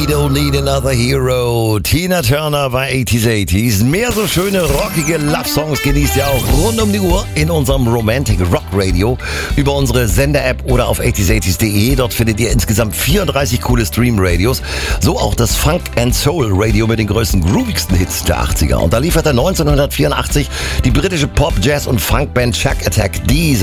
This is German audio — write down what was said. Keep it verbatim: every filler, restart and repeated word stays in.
We Don't Need Another Hero. Tina Turner bei achtziger achtzig. Mehr so schöne, rockige Love-Songs genießt ihr auch rund um die Uhr in unserem Romantic Rock Radio über unsere Sender-App oder auf achtziger achtzig punkt de. Dort findet ihr insgesamt vierunddreißig coole Stream-Radios. So auch das Funk and Soul Radio mit den größten, groovigsten Hits der achtziger. Und da lieferte neunzehnhundertvierundachtzig die britische Pop-, Jazz- und Funkband Shack Attack diese